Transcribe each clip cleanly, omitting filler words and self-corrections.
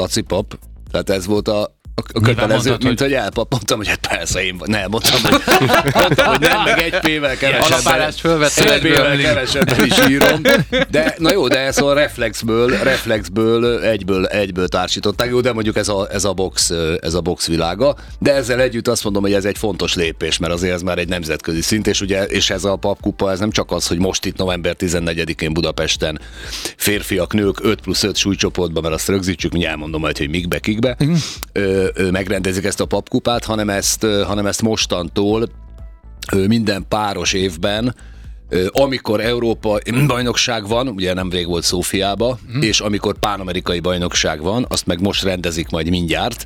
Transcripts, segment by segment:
acipap, tehát ez volt a kötelező, mondtad, mint hogy mondtam, hogy hát persze én vagy. Nem, mondtam, hogy nem, meg egy P-vel kevesebben is írom. De, na jó, de ez a reflexből egyből társították. Jó, de mondjuk ez a box világa. De ezzel együtt azt mondom, hogy ez egy fontos lépés, mert azért ez már egy nemzetközi szint, és ez a papkupa, ez nem csak az, hogy most itt november 14-én Budapesten férfiak, nők 5+5 súlycsoportban, mert azt rögzítsük, mindjárt elmondom majd, hogy mikbe, kikbe, megrendezik ezt a papkupát, hanem ezt mostantól minden páros évben, amikor Európa bajnokság van, ugye nemrég volt Szófiába, és amikor pánamerikai bajnokság van, azt meg most rendezik majd mindjárt,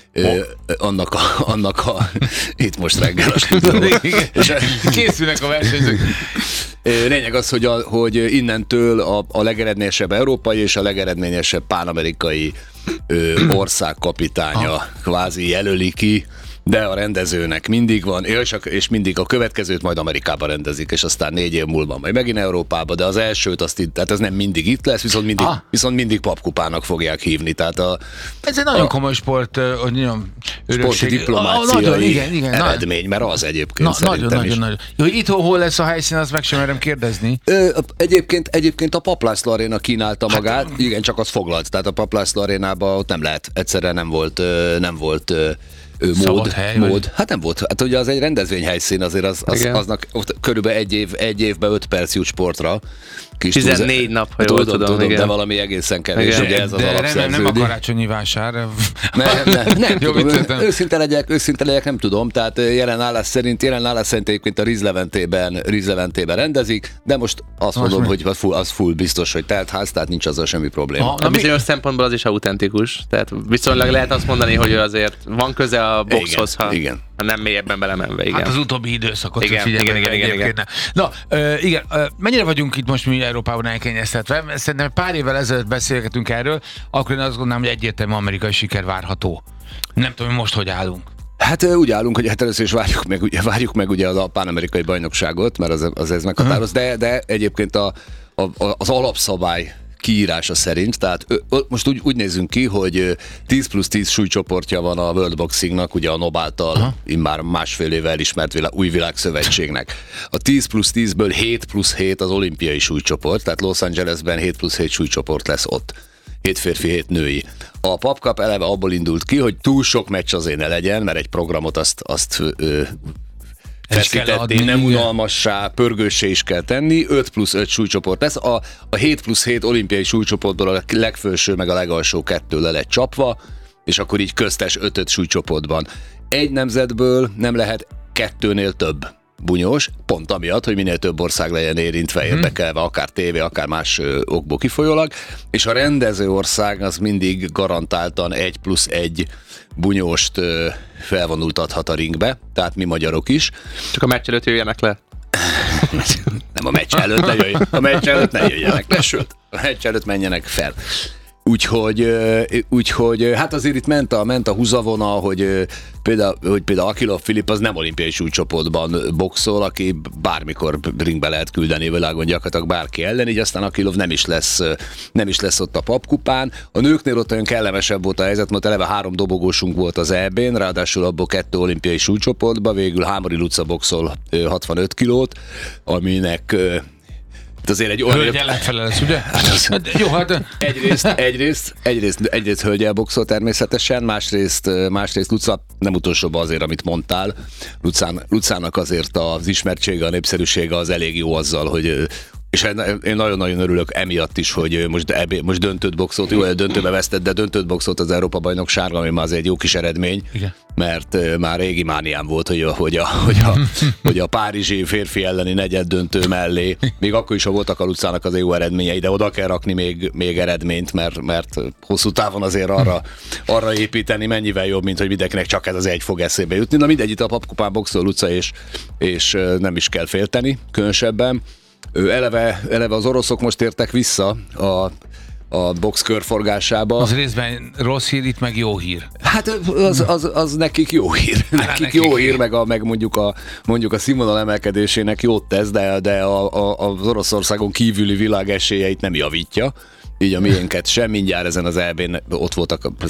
annak a itt most reggel a stúdióban. Készülnek a versenyzők. Lényeg az, hogy innentől a legeredményesebb európai és a legeredményesebb pánamerikai ország kapitánya kvázi jelöli ki, de a rendezőnek mindig van, és mindig a következőt majd Amerikában rendezik, és aztán 4 év múlva majd megint Európába, de az elsőt tehát ez nem mindig itt lesz, viszont mindig papkupának fogják hívni. Tehát ez egy nagyon komoly sport, nagyon sporti diplomáciai eredmény, mert az egyébként szerintem is. Nagyon. Jó, itt hol lesz a helyszín, azt meg sem merem kérdezni. Egyébként a Paplászló Aréna kínálta magát, igen, csak az foglalt, tehát a Paplászló Arénában ott nem lehet, egyszerre nem volt mód. Hát nem volt. Hát ugye az egy rendezvényhelyszín, azért aznak körülbelül egy évben 5 perc jut sportra. 14 nap, ha jól tudom, igen. De valami egészen kevés, ugye ez az alapszerződés. Nem a karácsonyi vásár. Nem tudom, őszinte legyek, nem tudom, tehát jelen állás szerint egyébként a Rizleventében rendezik, de most azt mondom, hogy az full biztos, hogy telt ház, tehát nincs azzal semmi probléma. A bizonyos szempontból az is autentikus, tehát viszonylag lehet azt mondani, hogy azért van köze a boxhoz, ha nem mélyebben belemenve, igen. Hát az utóbbi időszakot igen. Na, igen, mennyire vagyunk itt most mi Európában elkényeztetve? Szerintem pár évvel ezelőtt beszélgetünk erről, akkor én azt gondolom, hogy egyértelmű amerikai siker várható. Nem tudom, hogy most hogy állunk. Hát úgy állunk, hogy először is várjuk meg ugye a pánamerikai bajnokságot, mert az ez meghatároz, de egyébként az alapszabály kiírása szerint, tehát most úgy nézzünk ki, hogy 10+10 súlycsoportja van a World Boxingnak, ugye a NOB által immár másfél éve elismert új világszövetségnek. A 10+10-ből 7+7 az olimpiai súlycsoport, tehát Los Angelesben 7+7 súlycsoport lesz ott. 7 férfi, 7 női. A PAPCUP eleve abból indult ki, hogy túl sok meccs azért ne legyen, mert egy programot azt feszítetté, nem unalmassá, pörgőssé is kell tenni, 5+5 súlycsoport lesz. A 7+7 olimpiai súlycsoportból a legfelső meg a legalsó 2 le lett csapva, és akkor így köztes 5 súlycsoportban. Egy nemzetből nem lehet 2-nél több bunyós, pont amiatt, hogy minél több ország legyen érintve, érdekelve, akár tévé, akár más okból kifolyólag, és a rendező ország az mindig garantáltan 1+1 bunyóst felvonultathat a ringbe, tehát mi magyarok is. Csak a meccs előtt jöjjenek le. Nem, a meccs előtt ne jöjjenek le, sőt, a meccs előtt menjenek fel. Úgyhogy hát azért itt ment a húzavona, hogy például Akilov Filip az nem olimpiai súlycsoportban boxol, aki bármikor ringbe lehet küldeni világon gyakorlatilag bárki ellen, így aztán Akilov nem is lesz ott a papkupán. A nőknél ott olyan kellemesebb volt a helyzet, mert eleve 3 dobogósunk volt az EB-n, ráadásul abból 2 olimpiai súlycsoportban, végül Hámori Luca boxol 65 kilót, aminek azért egy olyan... Hölgyel legfelelesz, ugye? Jó, hát... Egyrészt hölgyel boxol természetesen, másrészt Luca, nem utolsóban azért, amit mondtál, Lucának azért az ismertsége, a népszerűsége az elég jó azzal, hogy és én nagyon-nagyon örülök emiatt is, hogy most döntőt boxolt, jó, döntőbe vesztett, de döntőt boxolt az Európa-bajnokságra, ami már azért egy jó kis eredmény, igen. Mert már régi mániám volt, hogy a párizsi férfi elleni negyed döntő mellé, még akkor is, ha voltak a Lucának az jó eredményei, de oda kell rakni még eredményt, mert hosszú távon azért arra építeni mennyivel jobb, mint hogy mindenkinek csak ez az egy fog eszébe jutni. Na mindegy, itt a papkupán boxol Luca, és nem is kell félteni, különösebben. Eleve az oroszok most értek vissza a box körforgásába. Az részben rossz hír, itt meg jó hír. Hát az nekik jó hír. Nekik jó hír, meg mondjuk a színvonal emelkedésének jót tesz, de az Oroszországon kívüli világ esélyeit nem javítja. Így a miénket sem, mindjárt ezen az EB-n ott voltak